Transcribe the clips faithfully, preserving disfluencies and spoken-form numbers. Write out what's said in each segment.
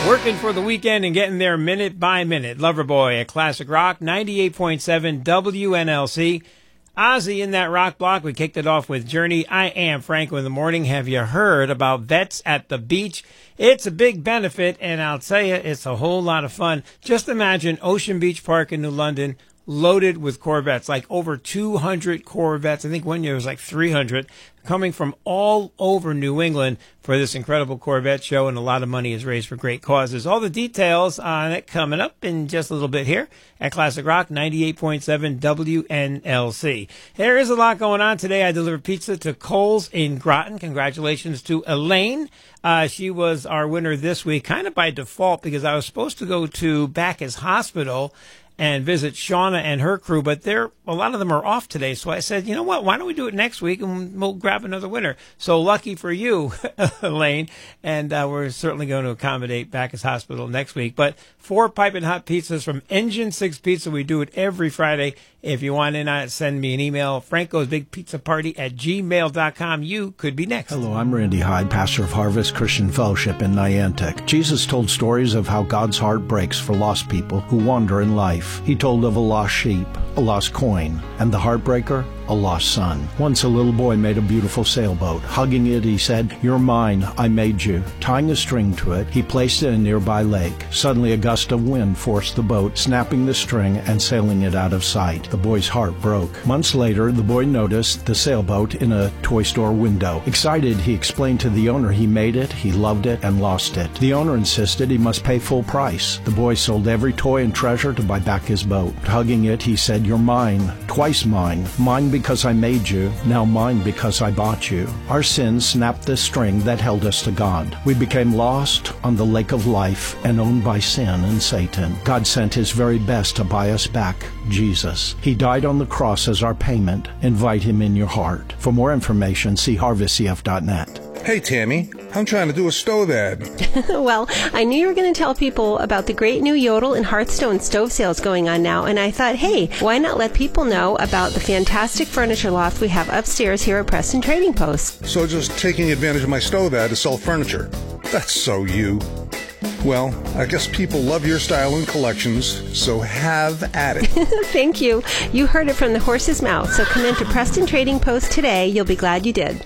Working for the weekend and getting there minute by minute. Loverboy at Classic Rock, ninety-eight point seven W N L C. Ozzy in that rock block. We kicked it off with Journey. I am Franco in the morning. Have you heard about Vets at the Beach? It's a big benefit, and I'll tell you, it's a whole lot of fun. Just imagine Ocean Beach Park in New London loaded with Corvettes, like over two hundred Corvettes. I think one year it was like three hundred, coming from all over New England for this incredible Corvette show, and a lot of money is raised for great causes. All the details on it coming up in just a little bit here at Classic Rock, ninety-eight point seven W N L C. There is a lot going on today. I delivered pizza to Coles in Groton. Congratulations to Elaine. Uh, she was our winner this week, kind of by default, because I was supposed to go to Bacchus Hospital and visit Shauna and her crew, but they're, a lot of them are off today. So I said, you know what, why don't we do it next week and we'll grab another winner. So lucky for you, Elaine, and uh, we're certainly going to accommodate Bacchus Hospital next week. But four piping hot pizzas from Engine six Pizza. We do it every Friday. If you want in on it, send me an email, Franco's Big Pizza Party at gmail dot com. You could be next. Hello, I'm Randy Hyde, pastor of Harvest Christian Fellowship in Niantic. Jesus told stories of how God's heart breaks for lost people who wander in life. He told of a lost sheep, a lost coin, and the heartbreaker, a lost son. Once a little boy made a beautiful sailboat. Hugging it, he said, "You're mine, I made you." Tying a string to it, he placed it in a nearby lake. Suddenly a gust of wind forced the boat, snapping the string and sailing it out of sight. The boy's heart broke. Months later, the boy noticed the sailboat in a toy store window. Excited, he explained to the owner he made it, he loved it, and lost it. The owner insisted he must pay full price. The boy sold every toy and treasure to buy back his boat. Hugging it, he said, "You're mine, twice mine. Mine because I made you, now mine because I bought you." Our sins snapped the string that held us to God. We became lost on the lake of life and owned by sin and Satan. God sent his very best to buy us back, Jesus. He died on the cross as our payment. Invite him in your heart. For more information, see harvest c f dot net. Hey, Tammy, I'm trying to do a stove ad. Well, I knew you were going to tell people about the great new Yodel and Hearthstone stove sales going on now, and I thought, hey, why not let people know about the fantastic furniture loft we have upstairs here at Preston Trading Post? So just taking advantage of my stove ad to sell furniture. That's so you. Well, I guess people love your style and collections, so have at it. Thank you. You heard it from the horse's mouth, so come into Preston Trading Post today. You'll be glad you did.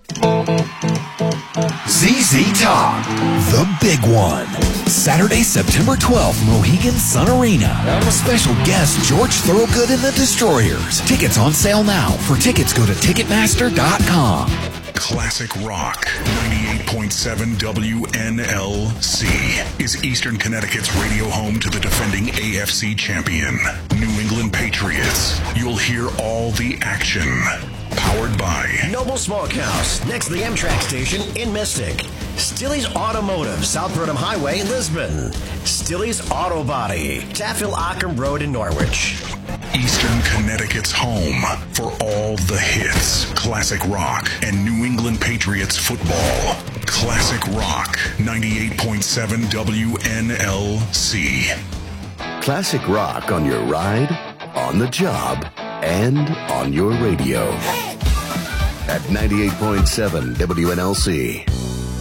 Z Z Top, the big one. Saturday, September twelfth, Mohegan Sun Arena. Special guest George Thorogood and the Destroyers. Tickets on sale now. For tickets, go to Ticketmaster dot com. Classic Rock, ninety-eight point seven W N L C, is Eastern Connecticut's radio home to the defending A F C champion, New England Patriots. You'll hear all the action. Powered by Noble Smokehouse, next to the Amtrak station in Mystic. Stilly's Automotive, South Burnham Highway, Lisbon. Stilly's Auto Body, Taffil Ockham Road in Norwich. Eastern Connecticut's home for all the hits. Classic Rock and New England Patriots football. Classic Rock, ninety-eight point seven W N L C. Classic Rock on your ride, on the job, and on your radio. At ninety-eight point seven W N L C.